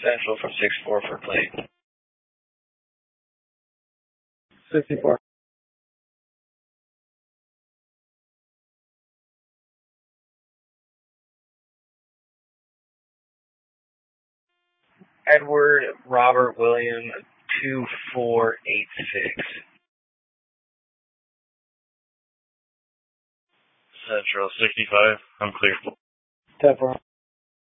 Central for 6-4 for plate. 64. Edward Robert William 2486. Central 65. I'm clear. 10-4.